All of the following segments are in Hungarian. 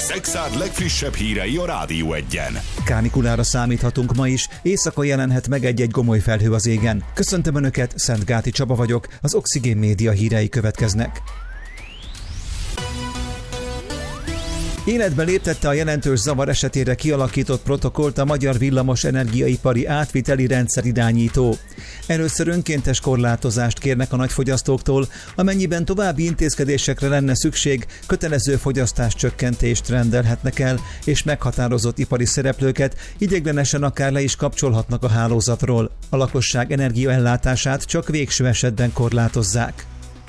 Szekszárd legfrissebb hírei a Rádió Egyen. Kánikulára számíthatunk ma is, éjszaka jelenhet meg egy-egy gomoly felhő az égen. Köszöntöm Önöket, Szentgáti Csaba vagyok, az Oxigén Média hírei következnek. Életbe léptette a jelentős zavar esetére kialakított protokollt a Magyar Villamos Energiaipari Átviteli Rendszerirányító. Először önkéntes korlátozást kérnek a nagyfogyasztóktól, amennyiben további intézkedésekre lenne szükség, kötelező fogyasztáscsökkentést rendelhetnek el, és meghatározott ipari szereplőket ideiglenesen akár le is kapcsolhatnak a hálózatról. A lakosság energiaellátását csak végső esetben korlátozzák.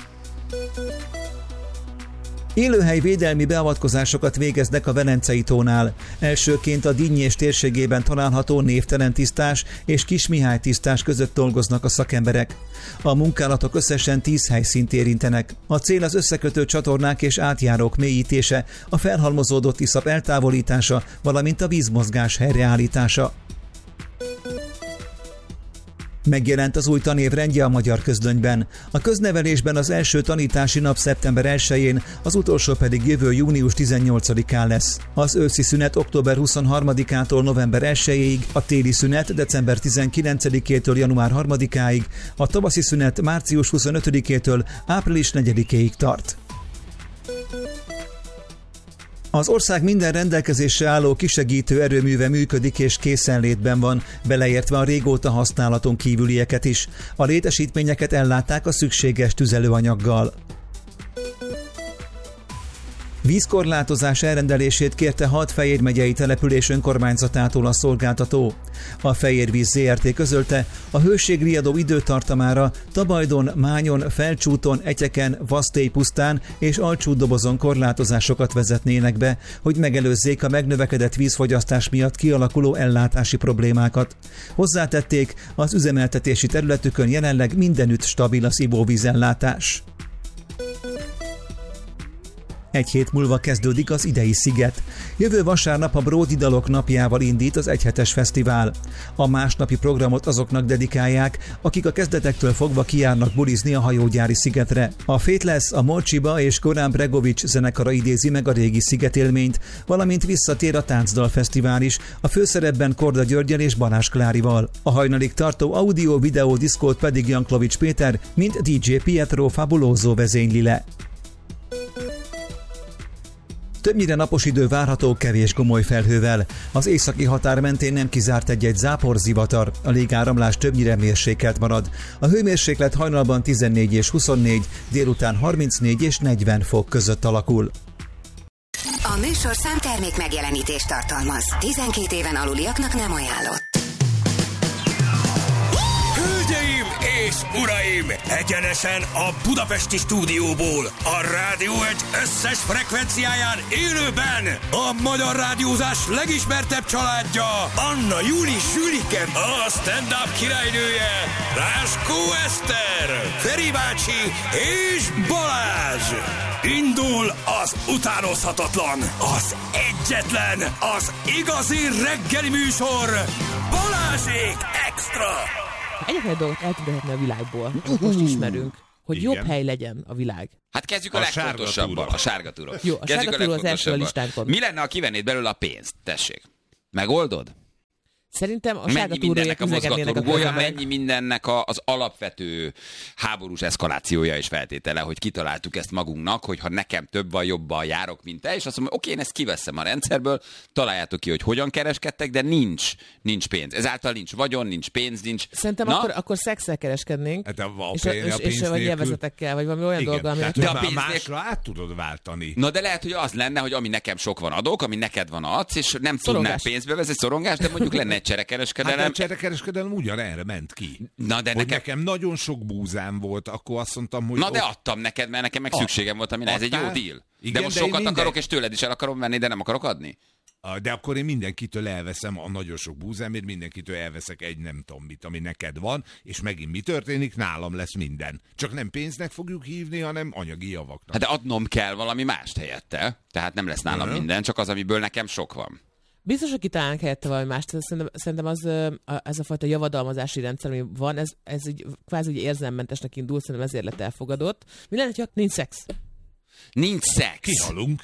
Élőhelyvédelmi beavatkozásokat végeznek a Velencei tónál. Elsőként a Dinnyés térségében található Névtelen tisztás és Kismihály tisztás között dolgoznak a szakemberek. A munkálatok összesen 10 helyszínt érintenek. A cél az összekötő csatornák és átjárók mélyítése, a felhalmozódott iszap eltávolítása, valamint a vízmozgás helyreállítása. Megjelent az új tanévrendje a Magyar Közlönyben. A köznevelésben az első tanítási nap szeptember 1-én, az utolsó pedig jövő június 18-án lesz. Az őszi szünet október 23-ától november 1-ig, a téli szünet december 19-től január 3-áig, a tavaszi szünet március 25-től április 4-ig tart. Az ország minden rendelkezésre álló kisegítő erőműve működik és készenlétben van, beleértve a régóta használaton kívülieket is. A létesítményeket ellátták a szükséges tüzelőanyaggal. Vízkorlátozás elrendelését kérte 6 Fejér megyei település önkormányzatától a szolgáltató. A Fejérvíz Zrt. Közölte, a hőségriadó időtartamára Tabajdon, Mányon, Felcsúton, Etyeken, Vasztélypusztán és Alcsútdobozon korlátozásokat vezetnének be, hogy megelőzzék a megnövekedett vízfogyasztás miatt kialakuló ellátási problémákat. Hozzátették, az üzemeltetési területükön jelenleg mindenütt stabil az ivóvízellátás. Egy hét múlva kezdődik az idei sziget. Jövő vasárnap a Bródi Dalok napjával indít az egyhetes fesztivál. A másnapi programot azoknak dedikálják, akik a kezdetektől fogva kijárnak bulizni a hajógyári szigetre. A Fétlesz, a Molcsiba és Korán Bregovics zenekara idézi meg a régi szigetélményt, valamint visszatér a Táncdal Fesztivál is, a főszerepben Korda Györggyel és Balázs Klárival. A hajnalig tartó audio-videó diszkót pedig Janklovics Péter, mint DJ Pietro Fabuloso vezényli le. Többnyire napos idő várható kevés gomoly felhővel. Az északi határ mentén nem kizárt egy-egy záporzivatar, a légáramlás többnyire mérsékelt marad. A hőmérséklet hajnalban 14 és 24, délután 34 és 40 fok között alakul. A műsorszám termék megjelenítést tartalmaz. 12 éven aluliaknak nem ajánlott. Hölgyeim és uraim! Egyenesen a budapesti stúdióból, a Rádió Egy összes frekvenciáján élőben a magyar rádiózás legismertebb családja, Anna Júli Sülike, a stand-up királynője, Ráskó Eszter, Feri bácsi és Balázs! Indul az utánozhatatlan, az egyetlen, az igazi reggeli műsor, Balázsék Extra! Egyetlen egy dolgot eltűnhetne a világból, most ismerünk, hogy igen. Jobb hely legyen a világ. Hát kezdjük a legfontosabbal, a sárga túra. Jó, a sárga túra az első a listánkon. Mi lenne, ha kivennéd belőle a pénzt? Tessék. Megoldod? Szerintem a sárga túróért üzegelnének a közben. Mennyi mindennek az alapvető háborús eszkalációja és feltétele, hogy kitaláltuk ezt magunknak, hogy ha nekem több van, jobban járok, mint te, és azt mondom, oké, én ezt kiveszem a rendszerből, találjátok ki, hogy hogyan kereskedtek, de nincs pénz. Ezáltal nincs vagyon, nincs pénz, nincs... Szerintem akkor szexszel kereskednénk, hát és vagy élvezetekkel, vagy valami olyan dolga, ami... De a másra át tudod váltani. Na de lehet, hogy az lenne, hogy ami nekem sok van adok, ami neked van adsz, és nem tudnál pénzbe vezetni, szorongás, de mondjuk lenne egy cserekereskedelem. Hát a cserekereskedelem ugyanerre ment ki. Na de nekem nagyon sok búzám volt, akkor azt mondtam, hogy... Na de adtam neked, mert nekem meg szükségem volt, amire ez egy jó deal. Igen, de most sokat akarok, és tőled is el akarom venni, de nem akarok adni. De akkor én mindenkitől elveszem a nagyon sok búzámért, mindenkitől elveszek egy nem tudom mit, ami neked van, és megint mi történik? Nálam lesz minden. Csak nem pénznek fogjuk hívni, hanem anyagi javaknak. Hát de adnom kell valami mást helyette. Tehát nem lesz nálam minden, csak az, amiből nekem sok van. Biztos, hogy kitalálnánk helyette valami mást. Szerintem ez a fajta javadalmazási rendszer, ami van, ez így, kvázi úgy érzelmmentesnek indul, szerintem ezért lett elfogadott. Mi lenne, ha nincs szex? Nincs szex. Kihalunk.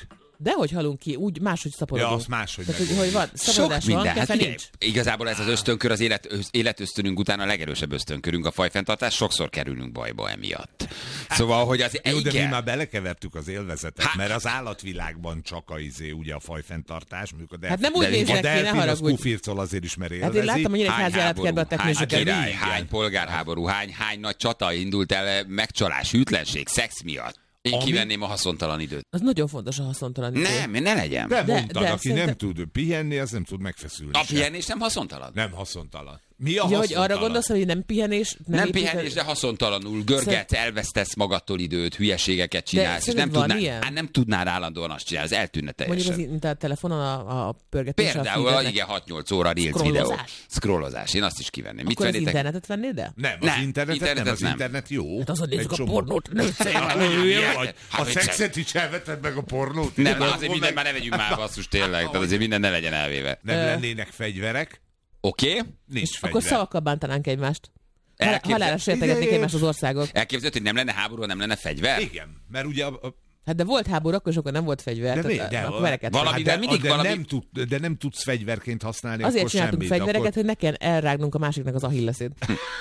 De hogy halunk ki, úgy máshogy szaporodunk. Ja, az máshogy Tehát, meg. hogy van, szaporodás van, minden. kefe Figyelj, nincs. igazából ez az ösztönkör, az életösztönünk után a legerősebb ösztönkörünk, a fajfenntartás, sokszor kerülünk bajba emiatt. Szóval, hogy az Jó, de mi igen. már belekevertük az élvezetet, mert az állatvilágban csak ugye a fajfenntartás. Hát nem úgy de néznek a ki, ne delfin az haragudj. kufircol azért is, mert Hát élvezi. én láttam, hogy házi állatkertbe a hány teknősöket. király, hány polgárháború, hány nagy csata indult el, megcsalás, hűtlenség, szex miatt. Én kivenném a haszontalan időt. Az nagyon fontos a haszontalan idő. Nem, ne legyen. De mondtad, aki szerintem- nem tud pihenni, az nem tud megfeszülni. A sem. pihenés nem haszontalan. Nem haszontalan. Mi a Ja, hogy haszontalan? arra gondolsz, hogy nem pihenés? Nem építed- pihenés, de haszontalanul görgetsz, elvesztesz magadtól időt, hülyeségeket csinálsz, és szerinted van ilyen? nem tudnál állandóan azt csinálni, ez eltűnne teljesen. Mondjuk mint a telefonon a pörgetés. Például, igen, 6-8 óra Reels Scrollozás? videó. Scrollozás. Én azt is kivenném. Mit Akkor az vennétek? internetet vennéd el? Nem, az internetet nem, az nem. internet jó. Hát azon nézzük Egy a csomó- pornót, nem Vagy Hát a viccelj. szexet is elveted meg a pornót. Nem, Akkor azért minden már ne vegyünk már basszus tényleg. Tehát azért minden ne legyen elvéve. Nem lennének fegyverek, Oké? nincs Akkor fegyver. szavakkal bántanánk egymást. Elképzel- Halálra sértegetnék Ide egymást az országok. Elképzelhető, hogy nem lenne háború, nem lenne fegyver? Igen, mert ugye Hát de volt háború, akkor sokan nem volt fegyver. de, tehát akkor vereket. Valamivel mindig de valami- nem tudsz fegyverként használni, Azért akkor csináltunk semmit. fegyvereket, hogy ne kelljen elrágnunk a másiknak az ahilleszét.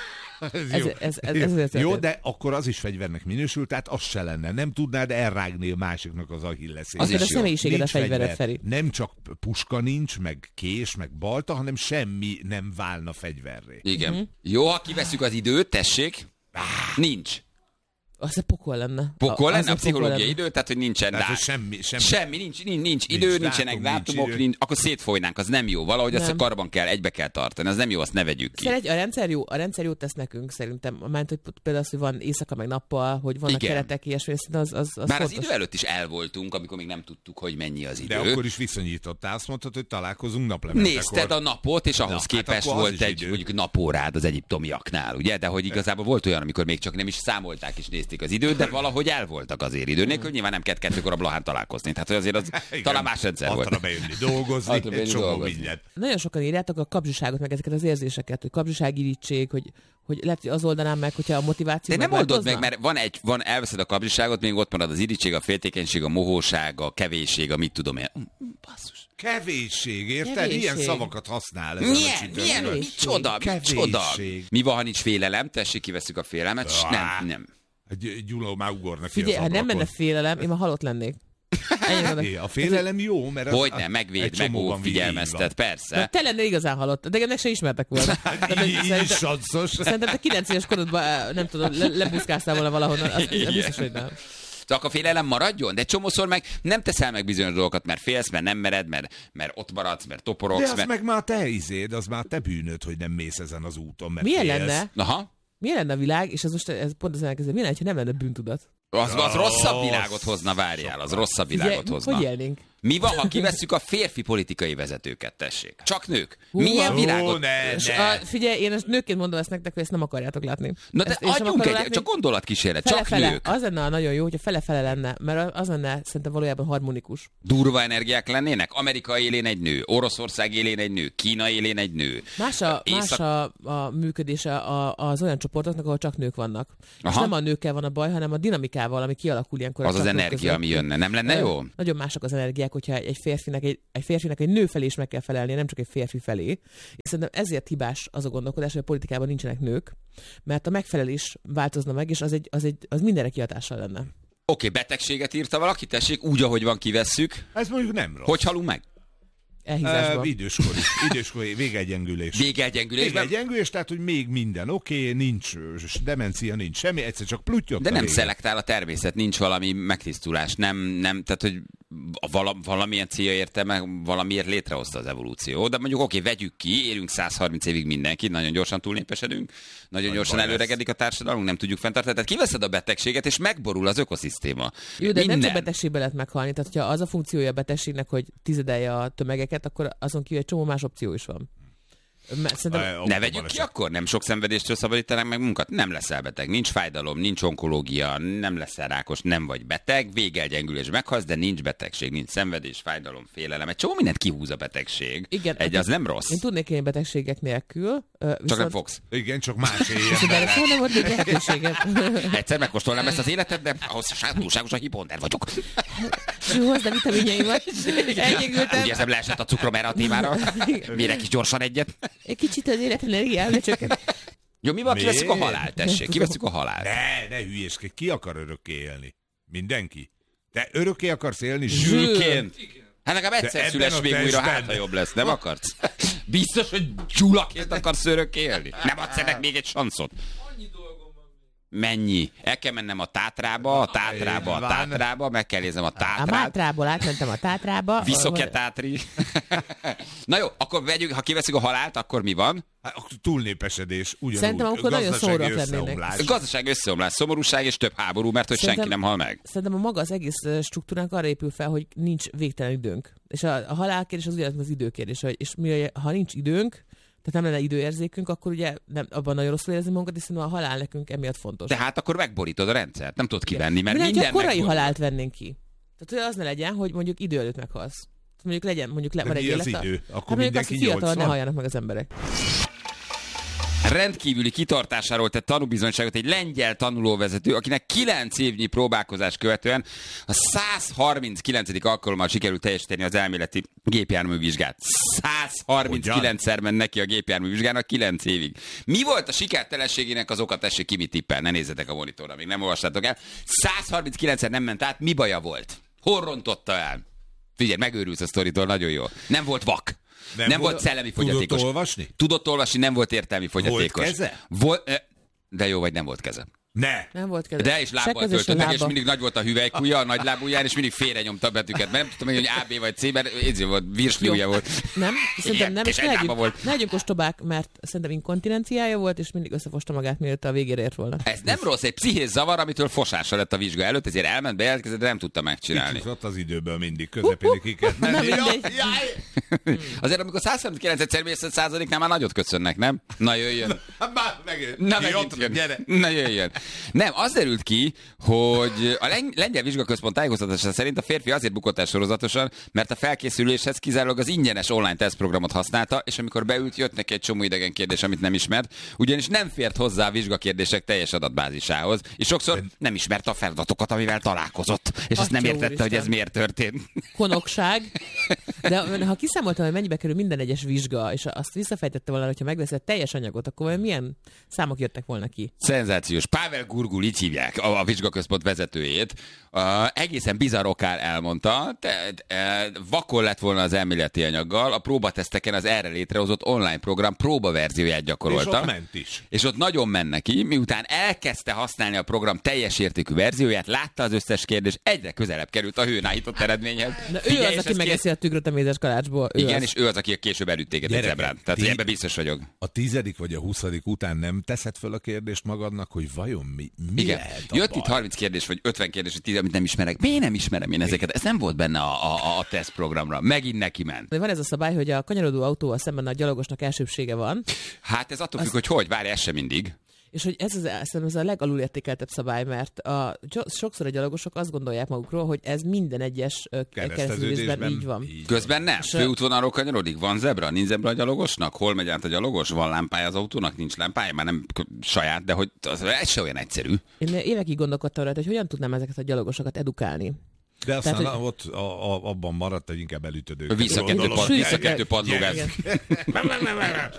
Ez Ez- jó. ez azért Jó, történt. de akkor az is fegyvernek minősül, tehát az se lenne. Nem tudnád elrágni a másiknak az ahilleszét. Az Akkor is a jó. személyiséged a Nincs fegyvered, fegyver. Feri. Nem csak puska nincs, meg kés, meg balta, hanem semmi nem válna fegyverré. Igen. Jó, ha kiveszük az időt, tessék. Nincs. Az a pokol lenne. Pokol Az lenne a pszichológiai lenne. idő, tehát hogy nincsen Tehát, dát. hogy semmi. Semmi, nincs idő, dátum, nincsenek nincs dátumok, idő. nincs, akkor szétfolynánk, az nem jó. Valahogy azt a Nem. karban kell, egybe kell tartani, az nem jó, azt ne vegyük ki. A rendszer jót tesz nekünk szerintem. Mert hogy például az, hogy van éjszaka meg nappal, hogy vannak Igen. keretek, ilyesmi, szerintem az Bár az fontos. idő előtt is el voltunk, amikor még nem tudtuk, hogy mennyi az De idő. akkor is viszonyítottál, azt mondtad, hogy találkozunk naplementekor. Nézted a napot, és ahhoz Na, hát képest akkor az volt is egy idő. mondjuk napórád az egyiptomiaknál, ugye? De hogy igazából volt olyan, amikor még csak nem is számolták és nézték az időt, de valahogy el voltak azért idő nélkül. Nyilván nem kellett 2-kor a Blahán találkozni. Tehát hogy azért az Igen. talán más rendszer Arra volt. bejönni dolgozni, Arra bejönni egy csomó dolgozni. mindent. Nagyon sokan írjátok a kapzsiságot, meg ezeket az érzéseket, hogy kapzsiságirítség, hogy lehet, hogy az oldanám meg, hogyha a motiváció De nem oldod meg, megváltozna. mert elveszed a kapcsiságot, még ott marad az irítség, a féltékenység, a mohóság, a kevésség, a mit tudom én. Basszus. Kevésség, érted? Kevésség. Ilyen szavakat használ ezen a Milyen? csütörtökön. Micsoda? Kevésség. Mi van, ha nincs félelem? Tessék, kiveszük a félelmet. Nem. Gyuló már ugornak ki Figyelj, az ha nem ablakon. lenne félelem, én már halott lennék. Ennyire mondom. A félelem jó, mert az Hogyne, megvéd, egy csomóban megóv, figyelmeztet, De persze. te lennél igazán halott, de ennek se ismertek volna. Tehát, így is sanszos. Szerintem te 9 éves korodban, nem tudom, lebuszkáltál volna valahonnan, az biztos, hogy nem. Csak a félelem maradjon, de csomószor meg nem teszel meg bizonyos dolgokat, mert félsz, mert nem mered, mert ott maradsz, mert De toporogsz, az mert... meg már te izéd, az már te bűnöd, hogy nem mész ezen az úton, mert Milyen félsz. lenne? Aha. Milyen lenne a világ, és ez most ez pont az elkezdő, milyen lenne, ha nem lenne bűntudat? Az rosszabb világot hozna, várjál, az rosszabb világot hozna. Hogy élnénk? Mi van, ha kivesszük a férfi politikai vezetőket, tessék? Csak nők. Hú, Milyen ó, világot? ne, És ne. figyelj, én ezt nőként mondom ezt nektek, hogy ezt nem akarjátok látni. Na de Ezt én sem adjunk akarom egy, látni. csak gondolatkísérlet, csak Fele-fele. nők. Az lenne nagyon jó, hogyha fele-fele lenne, mert az lenne szerintem valójában harmonikus. Durva energiák lennének? Amerika élén egy nő, Oroszország élén egy nő, Kína élén egy nő. Más a működése az olyan csoportoknak, ahol csak nők vannak. És Aha. nem a nőkkel van a baj, hanem a dinamikával, ami kialakul ilyenkor. a Az az csak nők energia, ami között. jönne. Nem lenne jó? Nagyon mások az energiák, hogyha egy férfinek egy nő felé is meg kell felelnie, nem csak egy férfi felé. És szerintem ezért hibás az a gondolkodás, hogy a politikában nincsenek nők, mert a megfelelés változna meg, és az mindenre kihatással lenne. Oké, betegséget írta valaki, tessék, úgy, ahogy van, kivesszük. Ez mondjuk nem rossz. Hogy halunk meg? Elhízásban. Időskori végegyengülés. Végegyengülésben? Végegyengülés, tehát, hogy még minden oké, nincs demencia, nincs semmi, egyszer csak pluttyott De a nem vége. szelektál a természet, nincs valami megtisztulás, nem, tehát, hogy valamilyen célja érte meg, valamiért létrehozta az evolúció. De mondjuk oké, vegyük ki, élünk 130 évig mindenkit, nagyon gyorsan túlnépesedünk, nagyon gyorsan baj előregedik a társadalom, nem tudjuk fenntartani. Tehát kiveszed a betegséget, és megborul az ökoszisztéma. Jó, de nem csak Minden. betegségbe lehet meghalni, tehát hogyha az a funkciója a betegségnek, hogy tizedelje a tömegeket, akkor azon kívül egy csomó más opció is van. Ne vegyük ki akkor? Nem sok szenvedéstől szabadítanánk meg munkat? Nem leszel beteg, nincs fájdalom, nincs onkológia, nem leszel rákos, nem vagy beteg, végelgyengülés, meghalsz, de nincs betegség, nincs szenvedés, fájdalom, félelem. Egy csomó mindent kihúz a betegség. Igen, az nem rossz. Én tudnék élni betegségek nélkül. Csak nem fogsz. Igen, csak más éjjel. De soha nem volt még lehetőségem. Egyszer megkóstolnám ezt az életet, de ahhoz túlságosan hiponder vagyok. Hozd a vitaminjaimat. Úgy érzem, leesett a cukrom erre a témára. Mérek is gyorsan egyet. Egy kicsit az életenergiám lecsökkent. Jó, mi van, kiveszünk a halált, tessék, kiveszünk a halált. Ne hülyéskedj, ki akar örökké élni? Mindenki. Te örökké akarsz élni zsülként? Hát legalább egyszer szüles még újra, hát ha jobb lesz, nem akarsz? Biztos, hogy gyulaként akarsz örökké élni? Nem adsz ennek még egy sanszot? Mennyi? El kell mennem a Tátrába, meg kell néznem a Tátrát. A Mátrából átmentem a Tátrába. Viszok-e Tátri? Na jó, akkor vegyük, ha kiveszünk a halált, akkor mi van? Hát, túlnépesedés, ugyanúgy. Szerintem akkor nagyon szomorúak lennének. Gazdasági összeomlás, szomorúság és több háború, mert hogy senki nem hal meg. Szerintem a maga az egész struktúránk arra épül fel, hogy nincs végtelen időnk. És a halálkérdés az ugyanaz az időkérdés. És ha nincs időnk, tehát nem lenne időérzékünk, akkor ugye abban nagyon rosszul érezni magunkat, és szerintem a halál nekünk emiatt fontos. Tehát akkor megborítod a rendszert, nem tudod kivenni, mert minden minden korai halált vennénk ki. Tehát az ne legyen, hogy mondjuk idő előtt meghalsz. Mondjuk legyen, van egy élet. Idő? Akkor hát mondjuk azt, hogy fiatal ne halljanak meg az emberek. Rendkívüli kitartásáról tett tanúbizonyságot egy lengyel tanulóvezető, akinek 9 évnyi próbálkozás követően a 139. alkalommal sikerült teljesíteni az elméleti gépjárművizsgát. 139-szer ment neki a gépjárművizsgának 9 évig. Mi volt a sikertelenségének az oka? Tessék ki, mit tippel? Ne nézzetek a monitorra, még nem olvastátok el. 139-szer nem ment át, mi baja volt? Hol rontotta el? Figyelj, megőrülsz a sztoritól, nagyon jó. Nem volt vak. Nem volt szellemi fogyatékos. Tudott olvasni? Tudott olvasni, nem volt értelmi fogyatékos. Volt keze? De jó, vagy nem volt keze. Nem volt keze. De és lábbal töltött meg, és mindig nagy volt a hüvelykúja, a nagy lábúján, és mindig félre nyomta a betűket. Mert nem tudtam, hogy A, B vagy C, mert ez volt, virsliúja volt. Nem, szerintem nem, és ne legyünk ostobák, mert szerintem inkontinenciája volt, és mindig összefosta magát, mielőtt a végére ért volna. Ez nem rossz, egy pszichés zavar, amitől fosása lett a vizsga előtt, ezért elment, bejelentkezett, de nem tudta megcsinálni. Kicsit ott az időből mindig közepéig ki kell menni. Azért, amikor 139-szer mész 100%-nál már nagyot köszönnek, nem? Na jöjjön. Na jöjjön. Nem, az derült ki, hogy a lengyel vizsgaközpont tájékoztatása szerint a férfi azért bukott el sorozatosan, mert a felkészüléshez kizárólag az ingyenes online tesztprogramot használta, és amikor beült, jött neki egy csomó idegen kérdés, amit nem ismert, ugyanis nem fért hozzá a vizsgakérdések teljes adatbázisához, és sokszor nem ismerte a feladatokat, amivel találkozott, és azt nem értette, hogy ez miért történt. Konokság. De ha kiszámoltam, hogy mennyibe kerül minden egyes vizsga, és azt visszafejtette volna, hogyha megveszed teljes anyagot, akkor milyen számok jöttek volna ki? Szenzációs. Pavel Gurgul, így hívják a vizsgaközpont vezetőjét. Egészen bizarr okán elmondta, vakon lett volna az elméleti anyaggal, a próbateszteken az erre létrehozott online program próbaverzióját gyakorolta. És ott ment is. És ott nagyon ment neki, miután elkezdte használni a program teljes értékű verzióját, látta az összes kérdés, egyre közelebb került a hőn állított eredményhez. Ő az, aki megeszi a tükröt a mézes kalácsból. Igen, és ő az, aki később elütt téged egy zebrán. Tehát ebben biztos vagyok. A 10. vagy a 20. után nem teszed föl a kérdést magadnak, hogy vajon mi igen. lehet a jött baj? Itt 30 kérdés, vagy 50 kérdés, hogy 10, amit nem ismerek. Miért nem ismerem én ezeket? Ez nem volt benne a tesztprogramra. Megint neki ment. Van ez a szabály, hogy a kanyarodó autóval szemben a gyalogosnak elsőbsége van. Hát ez attól függ, hogy várj, ez sem mindig. És hogy ez a legalulértékeltebb szabály, mert sokszor a gyalogosok azt gondolják magukról, hogy ez minden egyes kereszteződésben így van. Közben nem. Főútvonalról kanyarodik. Van zebra? Nincs zebra a gyalogosnak? Hol megy át a gyalogos? Van lámpája az autónak? Nincs lámpája? Már nem saját, de hogy ez se olyan egyszerű. Én évekig gondolkodtam rá, hogy hogyan tudnám ezeket a gyalogosokat edukálni. De aztán tehát, ott abban maradt, hogy inkább elütöd őket. Visszakettő padlógáz.